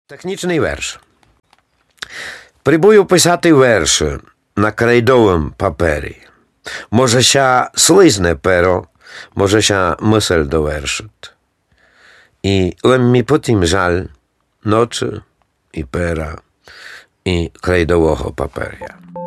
Технічний верш. Прибую писати верші на крейдовому папері. Може, ся слизне перо, може, ся мисль довершить. І лем потім жаль ночі і пера, і крейдового паперя.